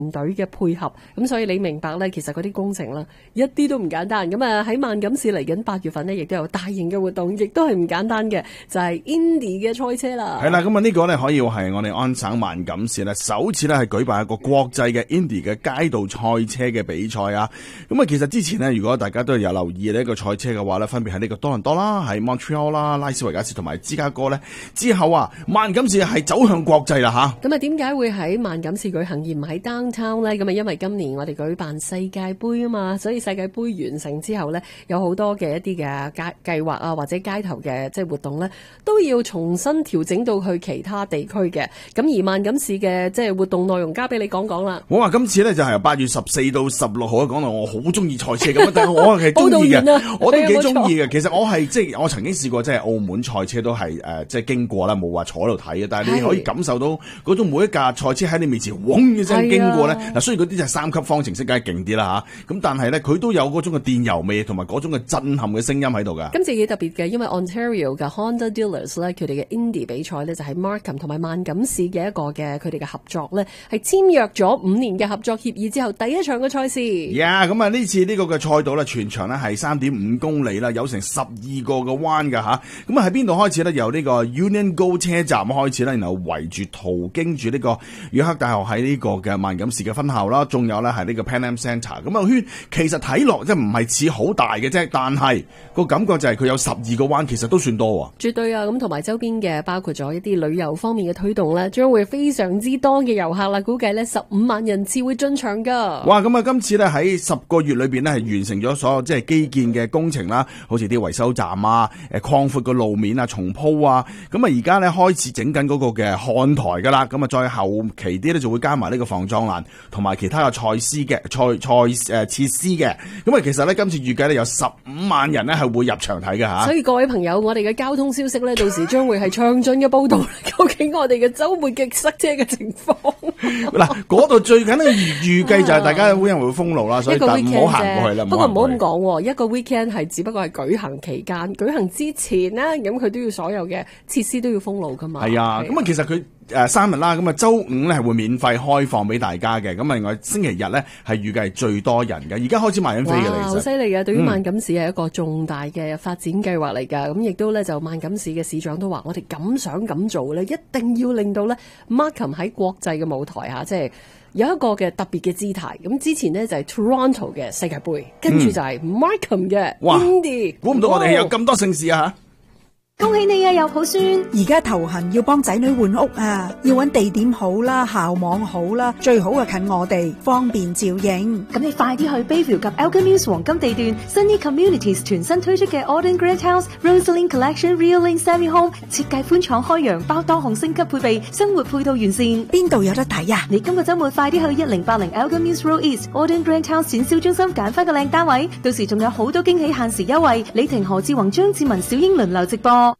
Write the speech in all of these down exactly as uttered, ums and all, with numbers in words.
隊嘅配合，咁所以你明白咧，其實嗰啲工程啦，一啲都唔簡單。咁啊喺萬錦市嚟緊八月份呢，亦都有大型嘅活動，亦都係唔簡單嘅，就係 Indy 嘅賽車啦。 係啦，咁啊呢個呢，可以話係我哋安省萬錦市呢首次呢係舉辦一個國際嘅 Indy 嘅街道賽車嘅比賽啊。咁啊其實之前呢，如果大家都有留意呢個賽車嘅話呢，分別喺呢個多倫多啦、喺 Montreal 啦、拉斯維加斯同埋芝加哥呢，之後啊萬錦市係走向國際啦吓。 咁啊點解會喺萬錦市舉行而唔喺 downtown 呢？咁啊因為今年我哋舉辦世界盃啊嘛，所以世界盃完成之後呢，有好多嘅一啲嘅計計劃啊，或者街頭嘅即係活動呢，都要重新調整到去其他地區嘅。咁而萬錦市嘅即係活動內容，交俾你講講啦。 我話今次呢，就係由八月十四到十六號，講到我好中意賽車咁，但係我係中意嘅，我都幾中意嘅。其實我係即係我曾經試過即係澳門賽車都係誒即係經過啦，冇話坐喺度睇嘅，但係你可以感受到嗰種每一架賽車喺你面前嗡一聲經過咧。嗱，雖然嗰啲就係三級方程式，梗係勁啲啦吓，咁但係咧佢都有嗰種嘅電油味同埋嗰種嘅震撼嘅聲音喺度噶。 今次幾特別嘅，因為 Ontario 嘅 Honda Dealers 咧，佢哋嘅 Indy 比賽咧就喺 Markham 同埋萬錦市嘅一個嘅佢哋嘅合作咧，係簽約咗五年嘅合作協議之後第一場嘅賽事。 呀，咁啊呢次呢個嘅賽道咧，全長咧係三點五公里啦，有成十二個嘅彎噶吓。咁啊喺邊度開始咧？由呢個 Union Go 車站開始啦，然後圍住途經住呢個約克大學喺呢個嘅萬錦市嘅分校啦，仲有咧係呢個 Pan Am Centre。咁啊圈其實睇落即係唔係似好大嘅啫，但係個感覺就係佢有十二個彎，其實都算多啊。 絕對啊！咁同埋周邊嘅包括咗一啲旅遊方面嘅推動咧，將會非常之多嘅遊客啦。估計咧十五萬人次會進場噶。 哇！咁啊今次咧喺十個月裏邊咧係完成咗所有即係基建嘅工程啦，好似啲維修站啊、誒擴闊個路面啊、重鋪啊。咁啊而家咧開始整緊嗰個嘅看台噶啦，咁啊再後期啲咧就會加埋呢個防撞欄同埋其他嘅賽施嘅賽賽誒設施嘅。咁啊其實咧今次預計咧有十五萬人咧係會入場睇嘅吓。 所以各位朋友，我哋嘅交通消息咧，到時將會係詳盡嘅報道。究竟我哋嘅週末嘅塞車嘅情況嗱，嗰度最緊嘅預計就係大家會因為會封路啦，所以但唔好行過去啦。 不過唔好咁講，一個 weekend 係只不過係舉行期間，舉行之前咧，咁佢都要所有嘅設施都要封路噶嘛。 係啊，咁啊其實佢誒三日啦，咁啊周五咧係會免費開放俾大家嘅，咁啊另外星期日咧係預計係最多人嘅，而家開始賣緊飛嘅啦。 好犀利嘅，對於萬錦市係一個重大嘅發展計劃嚟㗎，咁亦都咧就萬錦市嘅市長都話，我哋咁想咁做咧，一定要令到咧 Markham 喺國際嘅舞台下，即係有一個嘅特別嘅姿態。咁之前呢，就係 Toronto 嘅世界盃，跟住就係 Markham 嘅 Indy。 估唔到我哋有咁多盛事啊！ 恭喜你啊，有抱孫！ 而家頭痕要幫仔女換屋啊，要揾地點好啦，校網好啦，最好啊近我哋，方便照應。 咁你快啲去 Bayview 及 Elgin Mills 黃金地段 Sunny Communities 全新推出嘅 Auden Grand House Rosalind Collection Real Link Semi Home， 設計寬敞開揚，包多項升級配備，生活配套完善。 邊度有得睇啊？ 你今個週末快啲去一零八零 Elgin Mills Road East Auden Grand House 展銷中心揀翻個靚單位，到時仲有好多驚喜限時優惠。李婷、何志宏、張志文、小英輪流直播。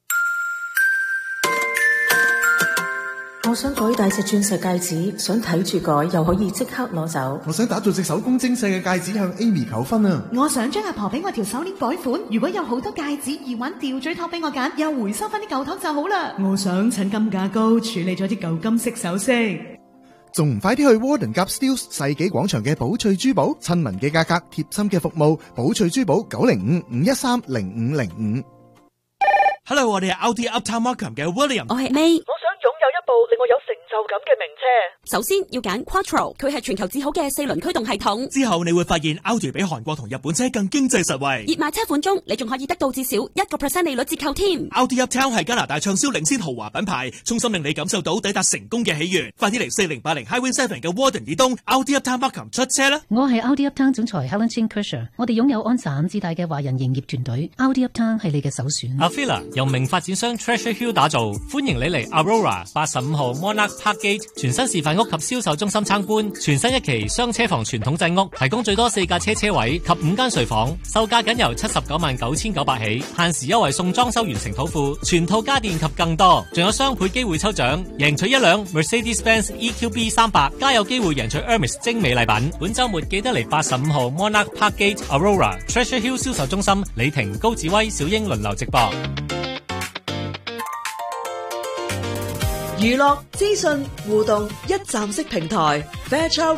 我想改大隻鑽石戒指，想睇住改又可以即刻攞走。 我想打造隻手工精細嘅戒指向 Amy 求婚啊！ 我想將阿婆俾我條手鏈改款，如果有好多戒指、耳環、吊墜托俾我揀，又回收翻啲舊托就好啦。 我想趁金價高處理咗啲舊金色首飾， 仲唔快啲去 Warden Gap Steeles 世紀廣場嘅寶翠珠寶，親民嘅價格，貼心嘅服務，寶翠珠寶九零五五一三零五零五。 Hello， 我哋係 Audi Uptown Markham 嘅 William， 我係 May。 擁有一部令我有成就感嘅名車。 首先要揀 Quattro， 佢係全球至好嘅四輪驅動系統。 之後你會發現 Audi 比韓國同日本車更經濟實惠。 熱賣車款中，你仲可以得到至少一個 percent 利率折扣添。 Audi Uptown 係加拿大暢銷領先豪華品牌，衷心令你感受到抵達成功嘅喜悅。快啲嚟四零八零 Highway Seven 嘅 Warden 以東 Audi Uptown Markham 出車啦！ 我係 Audi Uptown 總裁 Helen Chin Kersher， 我哋擁有安省至大嘅華人營業團隊。Audi Uptown 係你嘅首選。 Avila 由名發展商 Treasure Hill 打造，歡迎你嚟 Aurora 八十五號 Monarch Parkgate 全新示範屋及銷售中心參觀。全新一期雙車房傳統製屋，提供最多四架車車位及五間睡房，售價僅由七十九萬九千九百起，限時優惠送裝修完成土庫、全套家電及更多，仲有雙倍機會抽獎，贏取一輛 Mercedes-Benz E Q B 三百，加有機會贏取 Hermes 精美禮品。本週末記得嚟八十五號 Monarch Parkgate Aurora Treasure Hill 銷售中心，李婷、高志威、小英輪流直播。 娛樂、資訊、互動一站式平台 Fairchild